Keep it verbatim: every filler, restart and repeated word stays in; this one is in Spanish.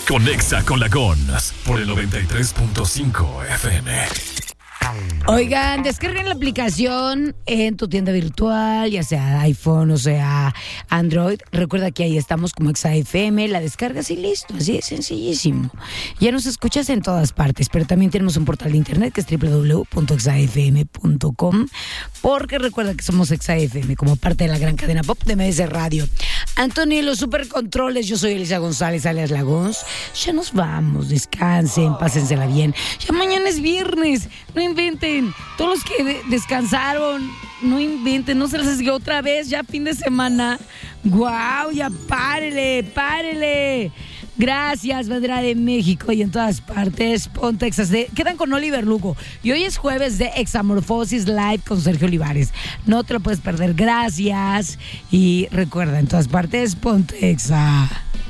Conexa con la Gons por el noventa y tres punto cinco F M. Oigan, descarguen la aplicación en tu tienda virtual, ya sea iPhone o sea Android. Recuerda que ahí estamos como Exa F M, la descargas y listo, así de sencillísimo. Ya nos escuchas en todas partes, pero también tenemos un portal de internet que es doble u doble u doble u punto exa f m punto com, porque recuerda que somos Exa F M como parte de la gran cadena pop de M S Radio. Antonio, los supercontroles, yo soy Elisa González, alias La Gons. Ya nos vamos, descansen, pásensela bien. Ya mañana es viernes, no inventen. Todos los que de- descansaron, no inventen, no se les haga otra vez, ya fin de semana. ¡Guau! Ya párele, párele. Gracias, bandera de México y en todas partes. Ponte Exas. De... Quedan con Oliver Lugo. Y hoy es jueves de Examorfosis Live con Sergio Olivares. No te lo puedes perder. Gracias. Y recuerda, en todas partes, ponte Exa.